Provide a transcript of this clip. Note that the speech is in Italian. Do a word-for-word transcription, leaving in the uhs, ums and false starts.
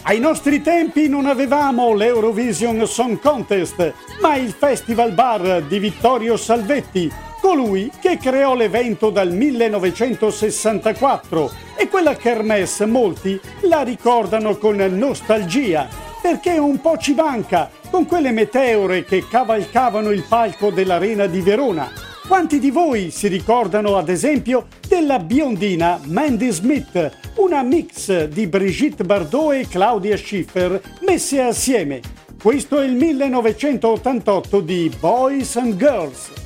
Ai nostri tempi non avevamo l'Eurovision Song Contest, ma il Festival Bar di Vittorio Salvetti, colui che creò l'evento dal millenovecentosessantaquattro, e quella kermesse molti la ricordano con nostalgia, perché un po' ci manca, con quelle meteore che cavalcavano il palco dell'Arena di Verona. Quanti di voi si ricordano, ad esempio, della biondina Mandy Smith, una mix di Brigitte Bardot e Claudia Schiffer messe assieme? Questo è il millenovecentottantotto di Boys and Girls.